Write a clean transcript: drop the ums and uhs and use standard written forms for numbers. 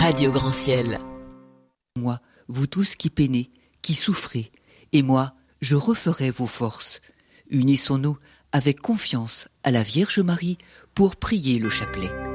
Radio Grand Ciel. Moi, vous tous qui peinez, qui souffrez, et moi, je referai vos forces. Unissons-nous avec confiance à la Vierge Marie pour prier le chapelet.